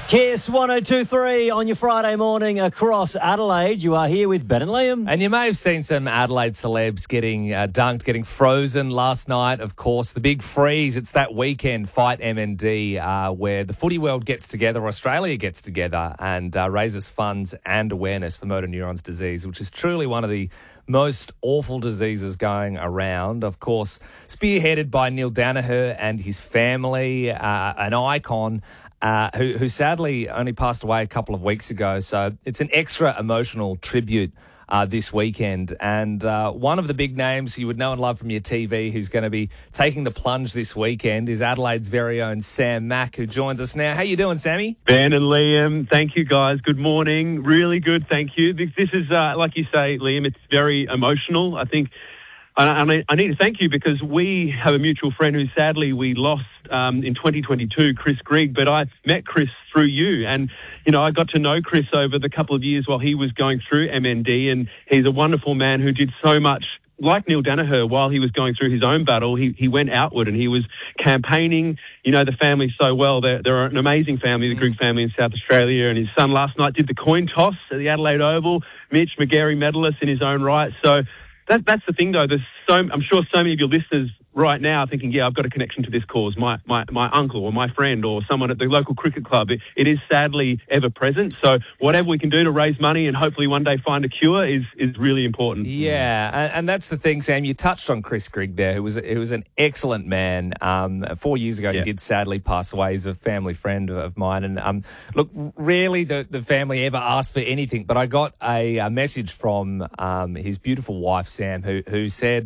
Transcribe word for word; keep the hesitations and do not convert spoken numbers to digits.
Kiss one oh two three on your Friday morning across Adelaide. You are here with Ben and Liam. And you may have seen some Adelaide celebs getting uh, dunked, getting frozen last night. Of course, the big freeze. It's that weekend, Fight M N D, uh, where the footy world gets together, Australia gets together and uh, raises funds and awareness for motor neurons disease, which is truly one of the most awful diseases going around. Of course, spearheaded by Neil Daniher and his family, uh, an icon, Uh, who, who sadly only passed away a couple of weeks ago. So it's an extra emotional tribute uh, this weekend. And uh, one of the big names you would know and love from your T V who's going to be taking the plunge this weekend is Adelaide's very own Sam Mack, who joins us now. How you doing, Sammy? Ben and Liam, thank you, guys. Good morning. Really good, thank you. This this is, uh, like you say, Liam, it's very emotional. I think And I, I need to thank you because we have a mutual friend who sadly we lost um, in twenty twenty-two, Chris Grigg, but I met Chris through you. And, you know, I got to know Chris over the couple of years while he was going through M N D, and he's a wonderful man who did so much. Like Neil Daniher, while he was going through his own battle, he, he went outward and he was campaigning. You know the family so well. They're, they're an amazing family, the Grigg family in South Australia. And his son last night did the coin toss at the Adelaide Oval. Mitch McGarry medalist in his own right. So That, that's the thing, though. There's so I'm sure so many of your listeners right now are thinking, yeah, I've got a connection to this cause. My my, my uncle or my friend or someone at the local cricket club. It, it is sadly ever present. So whatever we can do to raise money and hopefully one day find a cure is is really important. Yeah, and, and that's the thing, Sam. You touched on Chris Grigg there, who was who was an excellent man. Um, four years ago, yeah. He did sadly pass away. He's a family friend of mine. And um, look, rarely the, the family ever asked for anything, but I got a, a message from um, his beautiful wife, Sam, who who said,